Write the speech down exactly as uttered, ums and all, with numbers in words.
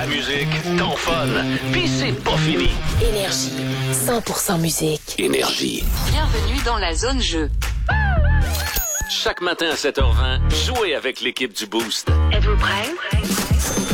la musique, ton fun, pis c'est pas fini. Énergie, cent pour cent musique. Énergie. Bienvenue dans la zone jeu. Chaque matin à sept heures vingt, jouez avec l'équipe du Boost. Êtes-vous prêts?